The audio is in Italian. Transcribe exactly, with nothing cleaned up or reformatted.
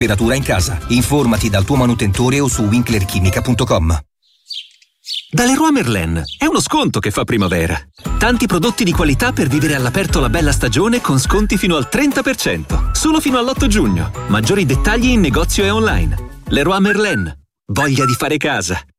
Temperatura in casa. Informati dal tuo manutentore o su winkler chimica punto com. Da Leroy Merlin è uno sconto che fa primavera. Tanti prodotti di qualità per vivere all'aperto la bella stagione con sconti fino al trenta per cento. Solo fino all'otto giugno. Maggiori dettagli in negozio e online. Leroy Merlin. Voglia di fare casa.